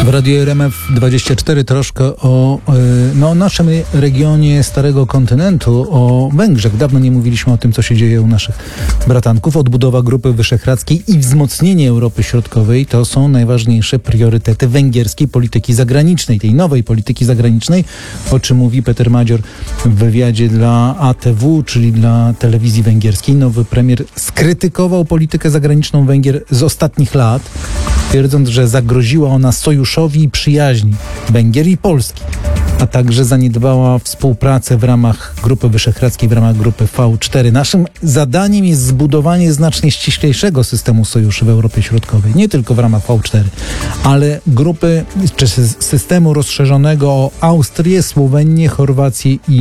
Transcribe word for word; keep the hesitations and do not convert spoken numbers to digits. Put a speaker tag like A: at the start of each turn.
A: W Radiu R M F dwadzieścia cztery troszkę o no, naszym regionie Starego Kontynentu, o Węgrzech. Dawno nie mówiliśmy o tym, co się dzieje u naszych bratanków. Odbudowa Grupy Wyszehradzkiej i wzmocnienie Europy Środkowej to są najważniejsze priorytety węgierskiej polityki zagranicznej, tej nowej polityki zagranicznej, o czym mówi Peter Madzior w wywiadzie dla A T W, czyli dla telewizji węgierskiej. Nowy premier skrytykował politykę zagraniczną Węgier z ostatnich lat, twierdząc, że zagroziła ona sojuszowi i przyjaźni Węgier i Polski, a także zaniedbała współpracę w ramach Grupy Wyszehradzkiej, w ramach Grupy V cztery. Naszym zadaniem jest zbudowanie znacznie ściślejszego systemu sojuszy w Europie Środkowej, nie tylko w ramach V cztery, ale grupy czy systemu rozszerzonego o Austrię, Słowenię, Chorwację i